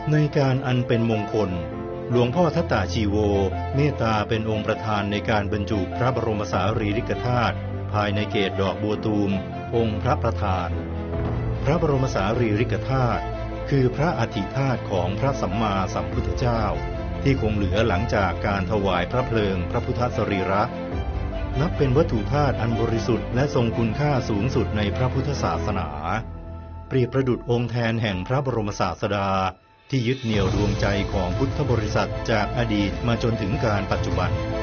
ในการอันเป็นมงคลหลวงพ่อทัตตาชีโวเมตตาเป็นองค์ประธานในการบรรจุพระบรมสารีริกธาตุภายในเกศดอกบัวตูมองค์พระประธานพระบรมสารีริกธาตุคือพระอธิธาตุของพระสัมมาสัมพุทธเจ้าที่คงเหลือหลังจากการถวายพระเพลิงพระพุทธสรีระนับเป็นวัตถุธาตุอันบริสุทธิ์และทรงคุณค่าสูงสุดในพระพุทธศาสนาเปรียบประดุจองค์แทนแห่งพระบรมศาสดาที่ยึดเหนี่ยวดวงใจของพุทธบริษัทจากอดีตมาจนถึงการปัจจุบัน